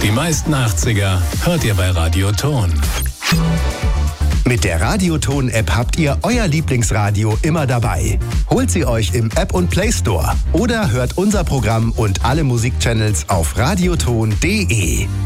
Die meisten 80er hört ihr bei Radioton. Mit der Radioton-App habt ihr euer Lieblingsradio immer dabei. Holt sie euch im App- und Play Store oder hört unser Programm und alle Musikchannels auf radioton.de.